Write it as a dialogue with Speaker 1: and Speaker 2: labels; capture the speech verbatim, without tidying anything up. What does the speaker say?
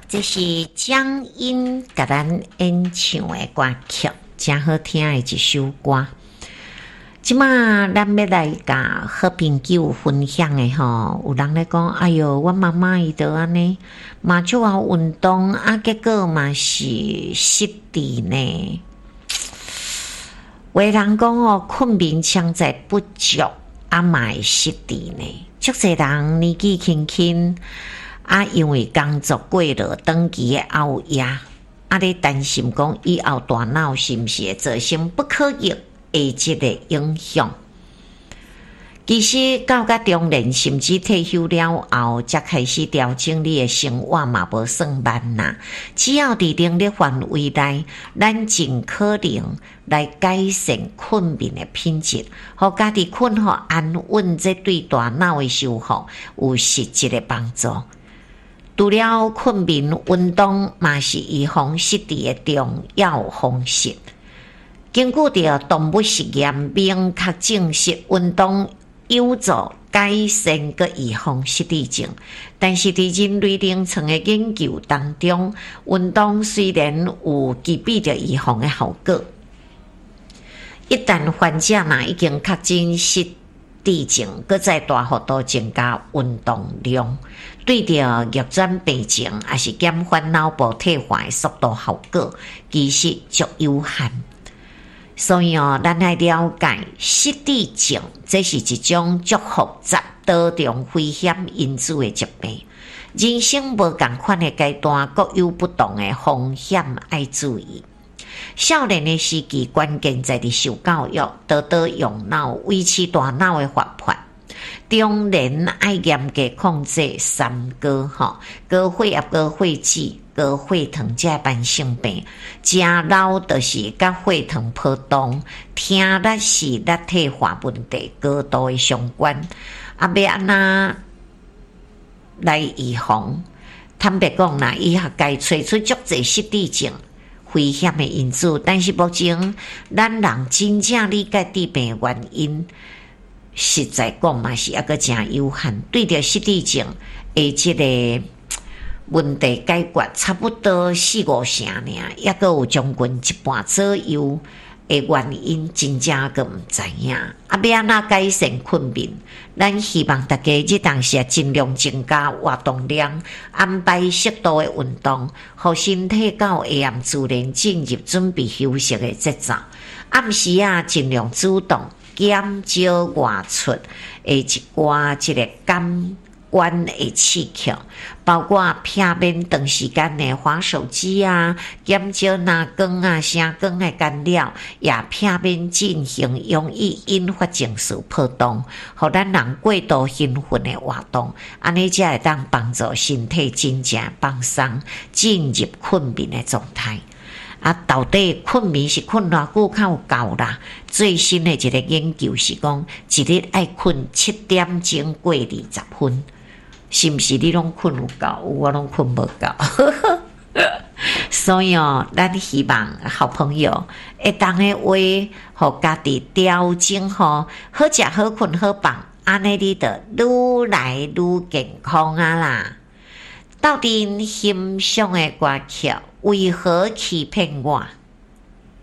Speaker 1: 这是江阴甲咱演唱的歌曲，真好听的一首歌。即马咱要来甲好朋友分享的吼，有人咧讲，哎哟，我妈妈伊都安尼，嘛就要运动啊，结果嘛是失智呢。有人讲哦，困眠强在不足，啊嘛会失智呢。足侪人年纪轻轻。啊，因为工作过了，长期的熬夜，啊，咧担心讲以后大脑是毋是会造成不可逆的即个影响？其实到甲中年甚至退休了后，才开始调整你的生活嘛，无算慢呐。只要伫能力范围内，咱尽可能来改善困眠的品质，互家己困好安稳，这对大脑的修复有实质的帮助。除了困眠，运动嘛是预防失智的重要方式。根据着动物实验，明确证实运动有助改善个预防失智症。但是伫人类临床的研究当中，运动虽然有具备着预防的效果，一旦患者嘛已经确诊失智症，搁再大幅度增加运动量。对着逆转病情，还是减缓脑部退化的速度效果，其实足有限。所以哦，咱来了解失智症，这是一种足复杂、多重危险因子的疾病。人生无共款的阶段，各有不同的风险要注意。少年的时期，关键在伫受教育，多多用脑，维持大脑的活泼。中年爱严格控制三高吼，高血压、高血脂、高血糖这慢性病，食老就是甲血糖波动、听力是力退化问题高度的相关。啊，要安那来预防？坦白讲啦，医学界找出足侪失智症危险的因子，但是目前咱人真正理解致病的原因。实在讲嘛是一个真有限，对着失智症的这个问题解决差不多四五成尔，抑个有将近一半左右的原因真正个毋知影。啊，要安怎改善困眠？咱希望大家这当时尽量增加活动量，安排适度的运动，互身体到下暗自然进入准备休息的节奏。暗时啊，尽量主动。减少外出的一寡即个感官的刺激，包括片面长时间的滑手机啊，减少蓝光啊、声光的干扰，也片面进行容易引发情绪波动，互咱人过度兴奋的活动，安尼才会当帮助身体真正放松，进入困眠的状态。啊，到底困眠是困偌久较有够啦？最新的一个研究是讲，一日爱困七点钟过二十分，是毋是你拢困有够？我拢困无够。所以哦，咱希望好朋友会当的话，互家己调整吼，好食好困好放，安尼你就愈来愈健康啊啦！到底欣赏的歌曲为何欺骗我？